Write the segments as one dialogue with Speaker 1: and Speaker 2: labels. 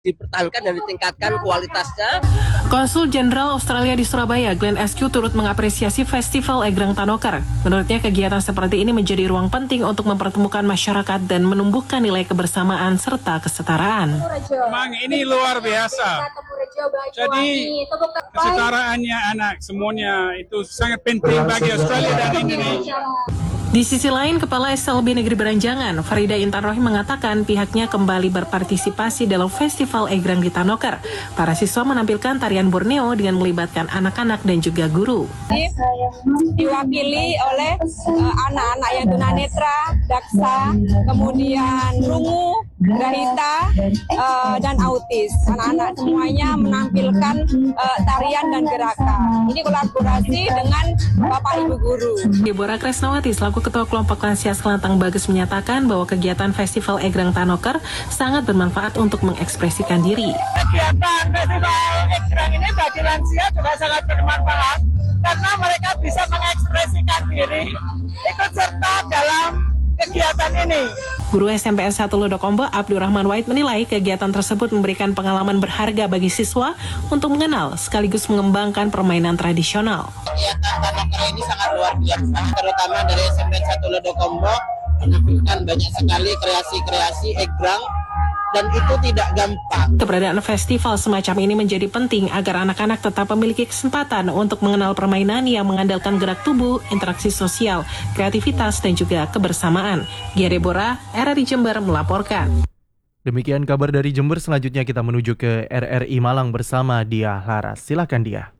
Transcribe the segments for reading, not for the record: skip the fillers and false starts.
Speaker 1: dipertahankan dan ditingkatkan kualitasnya.
Speaker 2: Konsul Jenderal Australia di Surabaya, Glenn Askew, turut mengapresiasi Festival Egrang Tanoker. Menurutnya, kegiatan seperti ini menjadi ruang penting untuk mempertemukan masyarakat dan menumbuhkan nilai kebersamaan serta kesetaraan.
Speaker 3: Memang ini luar biasa. Jadi kesetaraannya anak semuanya itu sangat penting bagi Australia dan Indonesia.
Speaker 2: Di sisi lain, Kepala SLB Negeri Beranjangan, Farida Intan Rohim, mengatakan pihaknya kembali berpartisipasi dalam Festival Egrang di Tanoker. Para siswa menampilkan tarian Borneo dengan melibatkan anak-anak dan juga guru.
Speaker 4: Diwakili oleh anak-anak yang tunanetra, daksa, kemudian rungu, grahita, dan autis. Anak-anak semuanya menampilkan tarian dan gerakan. Ini kolaborasi dengan Bapak Ibu Guru.
Speaker 2: Deborah Kresnawati selaku Ketua Kelompok Lansia Selantang Bagus menyatakan bahwa kegiatan Festival Egrang Tanoker sangat bermanfaat untuk mengekspresikan diri.
Speaker 3: Kegiatan Festival Egrang ini bagi lansia juga sangat bermanfaat karena mereka bisa mengekspresikan diri ikut serta dalam kegiatan ini.
Speaker 2: Guru SMPN 1 Lodokombo, Abdurrahman Wahid, menilai kegiatan tersebut memberikan pengalaman berharga bagi siswa untuk mengenal sekaligus mengembangkan permainan tradisional.
Speaker 1: Kegiatan Tanoker ini sangat luar biasa, terutama dari SMPN 1 Lodokombo menampilkan banyak sekali kreasi-kreasi egrang dan itu tidak gampang.
Speaker 2: Keberadaan festival semacam ini menjadi penting agar anak-anak tetap memiliki kesempatan untuk mengenal permainan yang mengandalkan gerak tubuh, interaksi sosial, kreativitas, dan juga kebersamaan. Gia Deborah, RRI Jember melaporkan.
Speaker 5: Demikian kabar dari Jember. Selanjutnya kita menuju ke RRI Malang bersama Dia Laras. Silakan Dia.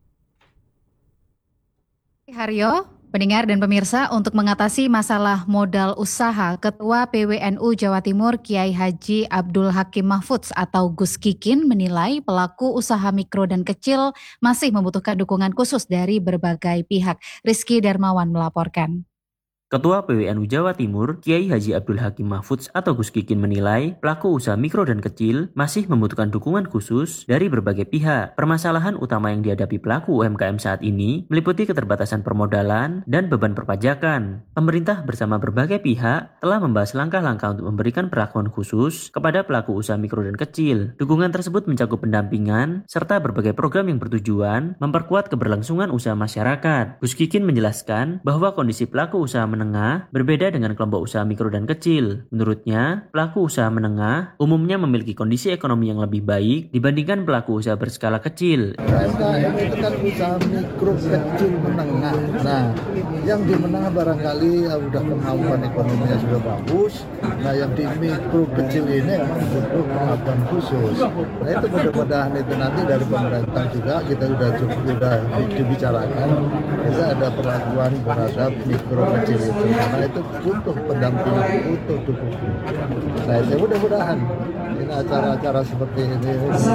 Speaker 6: Haryo, pendengar dan pemirsa, untuk mengatasi masalah modal usaha, Ketua PWNU Jawa Timur Kiai Haji Abdul Hakim Mahfudz atau Gus Kikin menilai pelaku usaha mikro dan kecil masih membutuhkan dukungan khusus dari berbagai pihak. Rizky Darmawan melaporkan.
Speaker 7: Ketua PWNU Jawa Timur, Kiai Haji Abdul Hakim Mahfudz atau Gus Kikin menilai pelaku usaha mikro dan kecil masih membutuhkan dukungan khusus dari berbagai pihak. Permasalahan utama yang dihadapi pelaku UMKM saat ini meliputi keterbatasan permodalan dan beban perpajakan. Pemerintah bersama berbagai pihak telah membahas langkah-langkah untuk memberikan perlakuan khusus kepada pelaku usaha mikro dan kecil. Dukungan tersebut mencakup pendampingan serta berbagai program yang bertujuan memperkuat keberlangsungan usaha masyarakat. Gus Kikin menjelaskan bahwa kondisi pelaku usaha menengah berbeda dengan kelompok usaha mikro dan kecil. Menurutnya, pelaku usaha menengah umumnya memiliki kondisi ekonomi yang lebih baik dibandingkan pelaku usaha berskala kecil.
Speaker 8: UMKM itu kan usaha mikro, kecil, menengah. Nah, yang di menengah barangkali udah kemampuan ekonominya sudah bagus. Nah, yang di mikro kecil ini memang butuh perlakuan khusus. Nah, itu mudah-mudahan itu nanti dari pemerintah juga kita sudah dibicarakan. Kita ada perlakuan terhadap mikro kecil itu, karena itu butuh pendampingan, butuh dukungan. Nah, itu mudah-mudahan ini acara-acara seperti ini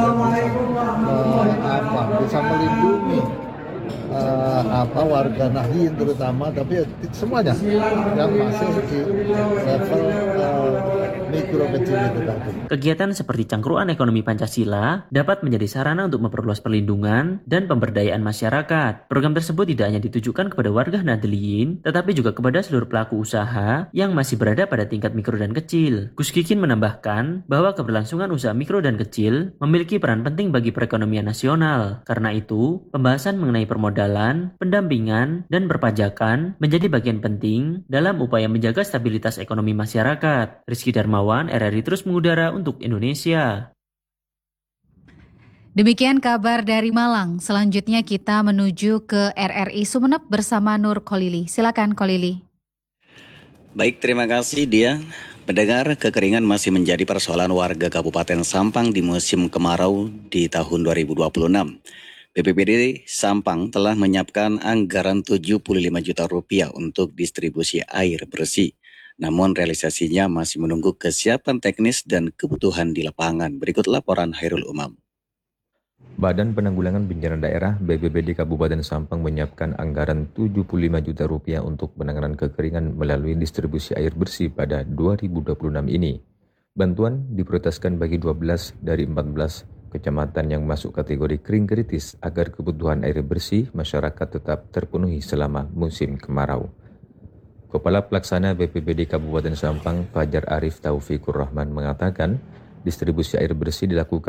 Speaker 8: bisa melindungi warga Nahdien terutama, tapi semuanya yang masih di level mikro kecil itu tadi.
Speaker 7: Kegiatan seperti cangkruan ekonomi Pancasila dapat menjadi sarana untuk memperluas perlindungan dan pemberdayaan masyarakat. Program tersebut tidak hanya ditujukan kepada warga Nahdliyin, tetapi juga kepada seluruh pelaku usaha yang masih berada pada tingkat mikro dan kecil. Gus Kikin menambahkan bahwa keberlangsungan usaha mikro dan kecil memiliki peran penting bagi perekonomian nasional. Karena itu, pembahasan mengenai permodalan, pendampingan, dan perpajakan menjadi bagian penting dalam upaya menjaga stabilitas ekonomi masyarakat. Rizky Darmawan, RRI terus mengudara untuk Indonesia.
Speaker 6: Demikian kabar dari Malang. Selanjutnya kita menuju ke RRI Sumeneb bersama Nur Kolili. Silakan Kolili.
Speaker 9: Baik, terima kasih Dia. Pendengar, kekeringan masih menjadi persoalan warga Kabupaten Sampang di musim kemarau di tahun 2026. BPBD Sampang telah menyiapkan anggaran 75 juta rupiah untuk distribusi air bersih. Namun realisasinya masih menunggu kesiapan teknis dan kebutuhan di lapangan. Berikut laporan Hairul Umam.
Speaker 10: Badan Penanggulangan Bencana Daerah BPBD Kabupaten Sampang menyiapkan anggaran 75 juta rupiah untuk penanganan kekeringan melalui distribusi air bersih pada 2026 ini. Bantuan diprioritaskan bagi 12 dari 14 kecamatan yang masuk kategori kering kritis agar kebutuhan air bersih masyarakat tetap terpenuhi selama musim kemarau. Kepala Pelaksana BPBD Kabupaten Sampang Fajar Arif Taufikur Rahman mengatakan, Distribusi air bersih dilakukan